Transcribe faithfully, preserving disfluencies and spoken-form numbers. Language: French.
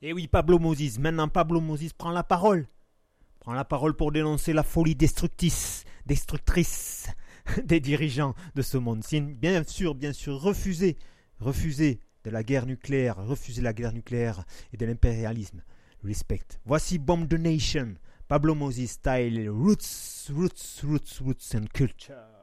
Et oui, Pablo Moses. Maintenant, Pablo Moses prend la parole. Prend la parole pour dénoncer la folie destructrice, destructrice des dirigeants de ce monde. C'est bien sûr, bien sûr, refuser, refuser de la guerre nucléaire, refuser la guerre nucléaire et de l'impérialisme. Respect. Voici Bomb the Nation, Pablo Moses style, roots, roots, roots, roots and culture.